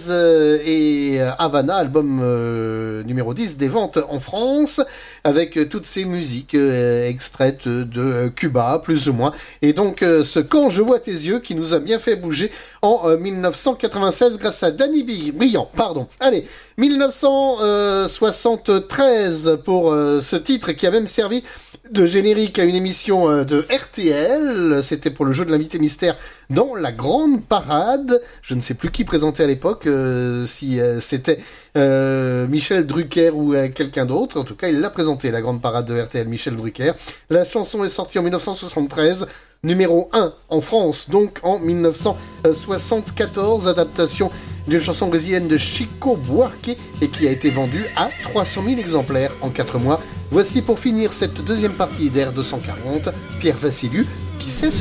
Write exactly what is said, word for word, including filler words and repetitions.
soixante-treize euh, et Havana, album euh, numéro dix des ventes en France, avec euh, toutes ces musiques euh, extraites de euh, Cuba, plus ou moins. Et donc euh, ce Quand je vois tes yeux qui nous a bien fait bouger en euh, mille neuf cent quatre-vingt-seize grâce à Danny B. Brillant, pardon. Allez, mille neuf cent soixante-treize pour euh, ce titre qui a même servi de générique à une émission euh, de R T L. C'était pour le jeu de l'invité mystère dans la grande parade. Je ne sais plus qui présentait à l'époque, euh, si euh, c'était euh, Michel Drucker ou euh, quelqu'un d'autre. En tout cas, il l'a présenté, la grande parade de R T L, Michel Drucker. La chanson est sortie en mille neuf cent soixante-treize, numéro un en France, donc en mille neuf cent soixante-quatorze, adaptation d'une chanson brésilienne de Chico Buarque et qui a été vendue à trois cent mille exemplaires en quatre mois. Voici pour finir cette deuxième partie d'Air deux cent quarante, Pierre Vassiliou, qui c'est celui-là ?